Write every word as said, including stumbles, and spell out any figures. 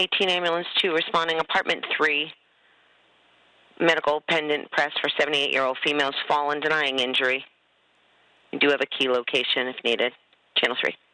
eighteen ambulance two responding apartment three. Medical pendant press for seventy-eight-year-old female's fallen, denying injury. You do have a key location if needed. Channel three.